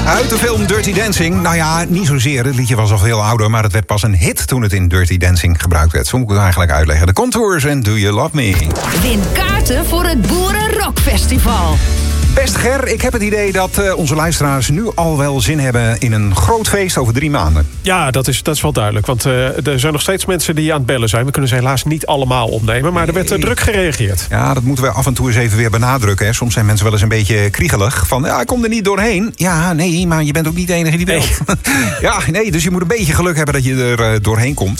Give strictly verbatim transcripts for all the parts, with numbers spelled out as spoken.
Uit de film Dirty Dancing. Nou ja, niet zozeer. Het liedje was al veel ouder, maar het werd pas een hit toen het in Dirty Dancing gebruikt werd. Zo moet ik het eigenlijk uitleggen. De Contours en Do You Love Me. Win kaarten voor het Boerenrockfestival. Best Ger, ik heb het idee dat uh, onze luisteraars nu al wel zin hebben in een groot feest over drie maanden. Ja, dat is, dat is wel duidelijk. Want uh, er zijn nog steeds mensen die aan het bellen zijn. We kunnen ze helaas niet allemaal opnemen. Maar er werd uh, druk gereageerd. Ja, dat moeten we af en toe eens even weer benadrukken. Hè. Soms zijn mensen wel eens een beetje kriegelig. Van, ja, ik kom er niet doorheen. Ja, nee, maar je bent ook niet de enige die belt. Nee. Ja, nee, dus je moet een beetje geluk hebben dat je er uh, doorheen komt.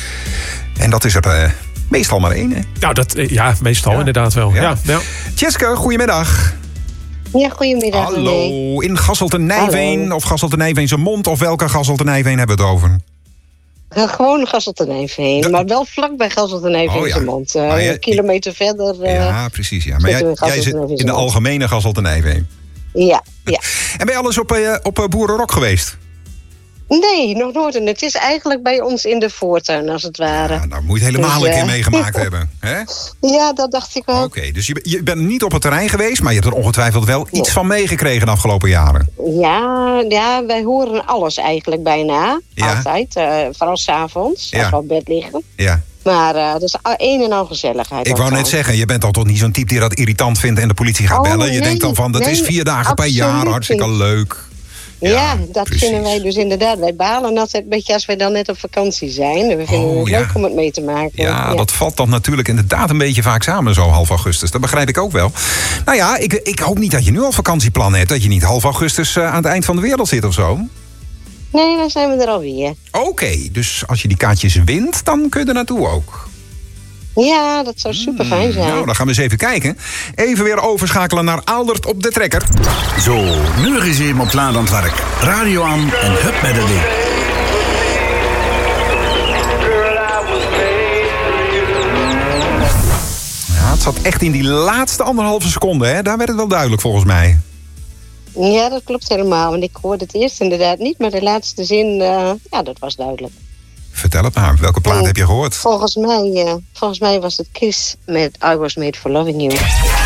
En dat is er uh, meestal maar één, hè? Nou, dat, uh, ja, meestal ja. inderdaad wel. Ja. Ja, ja. Tjeske, goedemiddag. Ja, goedemiddag. Hallo, nee. in Gasselte-Nijveen of Gasselte-Nijveense Mond of welke Gasselte-Nijveen hebben we het over? Uh, gewoon Gasselte-Nijveen, ja. Maar wel vlakbij Gasselte-Nijveense oh, ja. Mond. Uh, je, een kilometer je, verder. Uh, ja, precies. Ja. Maar jij, jij zit in de algemene Gasselte-Nijveen. Ja, ja. En ben je al eens op, uh, op Boerenrock geweest? Nee, nog nooit. En het is eigenlijk bij ons in de voortuin, als het ware. Ja, nou moet je het helemaal dus, een keer uh... meegemaakt hebben. Hè? Ja, dat dacht ik wel. Oké, okay, dus je, je bent niet op het terrein geweest, maar je hebt er ongetwijfeld wel iets ja. van meegekregen de afgelopen jaren. Ja, ja, wij horen alles eigenlijk bijna. Ja. Altijd. Uh, vooral 's avonds, als ja. we op bed liggen. Ja. Maar uh, dat is een en al gezelligheid. Ik wou net zeggen, je bent al toch niet zo'n type die dat irritant vindt en de politie gaat oh, bellen. Je nee, denkt dan van, dat nee, is vier dagen per jaar, hartstikke leuk. Ja, ja, dat precies. Vinden wij dus inderdaad. Wij balen altijd een beetje als wij dan net op vakantie zijn. En we vinden oh, het ja. leuk om het mee te maken. Ja, ja, dat valt dan natuurlijk inderdaad een beetje vaak samen, zo half augustus. Dat begrijp ik ook wel. Nou ja, ik, ik hoop niet dat je nu al vakantieplannen hebt. Dat je niet half augustus uh, aan het eind van de wereld zit of zo. Nee, dan zijn we er alweer. Oké, okay, dus als je die kaartjes wint, dan kun je er naartoe ook. Ja, dat zou super fijn zijn. Nou, dan gaan we eens even kijken. Even weer overschakelen naar Aldert op de trekker. Zo, nu is hij op laat aan het werk. Radio aan en hup met het ding. Ja, het zat echt in die laatste anderhalve seconde, hè? Daar werd het wel duidelijk volgens mij. Ja, dat klopt helemaal. Want ik hoorde het eerst inderdaad niet, maar de laatste zin, uh, ja, dat was duidelijk. Vertel het maar, welke plaat en heb je gehoord? Volgens mij, uh, volgens mij was het Kiss met I Was Made For Loving You.